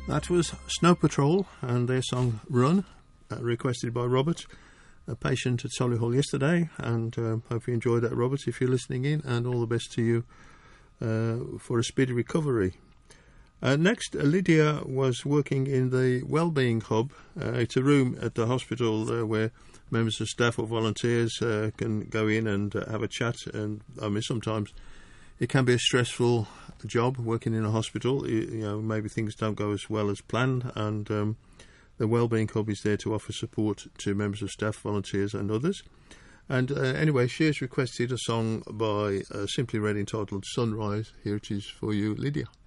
That was Snow Patrol and their song Run, requested by Robert, a patient at Solihull yesterday, and hope you enjoyed that, Robert, if you're listening in, and all the best to you for a speedy recovery. Next, Lydia was working in the Wellbeing Hub. It's a room at the hospital where members of staff or volunteers can go in and have a chat, and I mean sometimes it can be a stressful job working in a hospital. You know, maybe things don't go as well as planned, and the Wellbeing Hub is there to offer support to members of staff, volunteers and others. And anyway, she has requested a song by Simply Red entitled Sunrise. Here it is for you, Lydia.